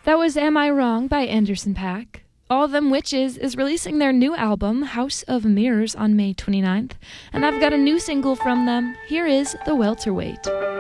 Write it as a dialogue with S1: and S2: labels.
S1: That was Am I Wrong by Anderson .Paak. All Them Witches is releasing their new album, House of Mirrors, on May 29th, and I've got a new single from them. Here is The Welterweight.